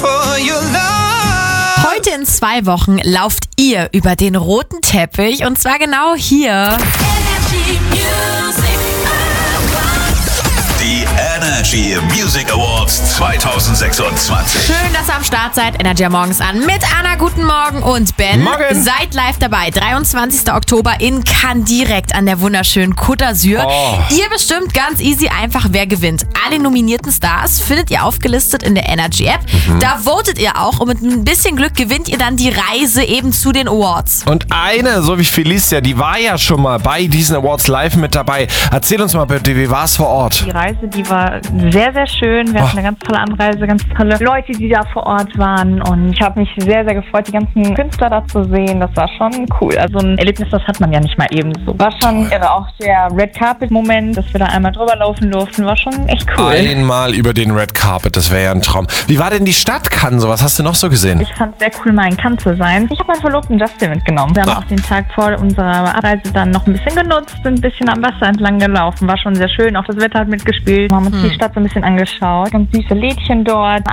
for your love. Heute in 2 Wochen lauft ihr über den roten Teppich und zwar genau hier. Die Energy Music Awards 2026. Schön, dass ihr am Start seid. Energy morgens an mit Anna. Guten Morgen und Ben. Morgen. Seid live dabei. 23. Oktober in Cannes direkt an der wunderschönen Côte d'Azur. Oh. Ihr bestimmt ganz easy einfach, wer gewinnt. Alle nominierten Stars findet ihr aufgelistet in der Energy App. Da votet ihr auch und mit ein bisschen Glück gewinnt ihr dann die Reise eben zu den Awards. Und eine, so wie Felicia, die war ja schon mal bei diesen Awards live mit dabei. Erzähl uns mal bitte, wie war es vor Ort? Die Reise, die war sehr, sehr schön. Wir hatten eine ganz tolle Anreise, ganz tolle Leute, die da vor Ort waren. Und ich habe mich sehr, sehr gefreut, die ganzen Künstler da zu sehen. Das war schon cool. Also ein Erlebnis, das hat man ja nicht mal eben so. War schon irre. Auch der Red Carpet-Moment, dass wir da einmal drüber laufen durften, war schon echt cool. Einmal über den Red Carpet, das wäre ja ein Traum. Wie war denn die Stadt Cannes? So, was hast du noch so gesehen? Ich fand es sehr cool, mal in Cannes zu sein. Ich habe meinen Verlobten Justin mitgenommen. Wir haben auch den Tag vor unserer Abreise dann noch ein bisschen genutzt, sind ein bisschen am Wasser entlang gelaufen. War schon sehr schön. Auch das Wetter hat mitgespielt. Wir haben uns die Stadt so ein bisschen angeschaut. Ganz süße Lädchen dort.